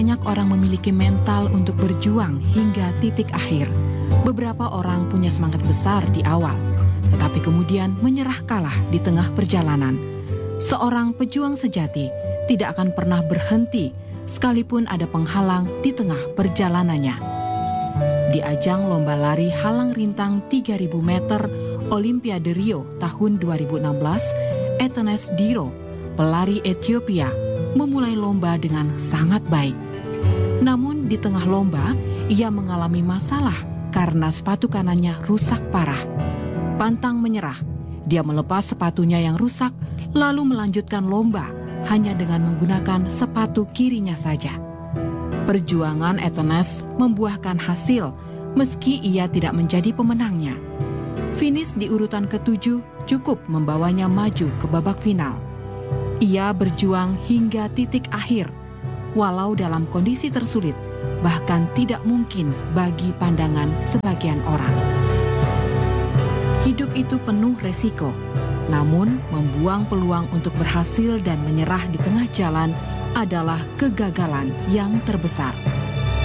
Banyak orang memiliki mental untuk berjuang hingga titik akhir. Beberapa orang punya semangat besar di awal, tetapi kemudian menyerah kalah di tengah perjalanan. Seorang pejuang sejati tidak akan pernah berhenti, sekalipun ada penghalang di tengah perjalanannya. Di ajang lomba lari halang rintang 3.000 meter Olimpiade Rio tahun 2016, Etanes Diro, pelari Ethiopia, memulai lomba dengan sangat baik. Namun di tengah lomba, ia mengalami masalah karena sepatu kanannya rusak parah. Pantang menyerah, dia melepas sepatunya yang rusak, lalu melanjutkan lomba hanya dengan menggunakan sepatu kirinya saja. Perjuangan Etanes membuahkan hasil, meski ia tidak menjadi pemenangnya. Finish di urutan ke-7 cukup membawanya maju ke babak final. Ia berjuang hingga titik akhir, walau dalam kondisi tersulit, bahkan tidak mungkin bagi pandangan sebagian orang. Hidup itu penuh resiko, namun membuang peluang untuk berhasil dan menyerah di tengah jalan adalah kegagalan yang terbesar.